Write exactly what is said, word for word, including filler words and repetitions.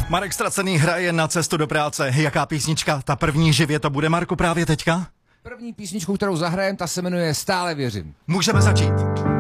Marek Ztracený hraje Na cestu do práce. Jaká písnička? Ta první živě to bude, Marku, právě teďka? První písničku, kterou zahrajem, ta se jmenuje Stále věřím. Můžeme začít.